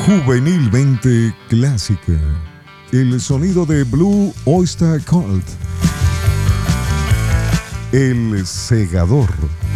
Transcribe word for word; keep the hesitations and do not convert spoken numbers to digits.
Juvenilmente clásica. El sonido de Blue Oyster Cult. El Segador.